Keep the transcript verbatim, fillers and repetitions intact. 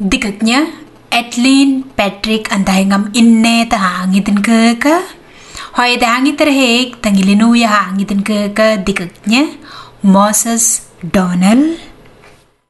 Dikatnya Edlin Patrick antai ngam inne ta hangitin ke ka hoy da hangit terhek tangilinu ya hangitin ke ka dikatnya Moses Donald